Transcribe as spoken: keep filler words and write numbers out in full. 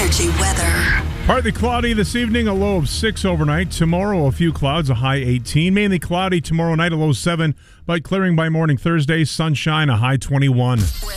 Energy weather. Partly cloudy this evening, a low of six overnight. Tomorrow, a few clouds, a high eighteen. Mainly cloudy tomorrow night, a low seven, but clearing by morning Thursday. Sunshine, a high twenty-one.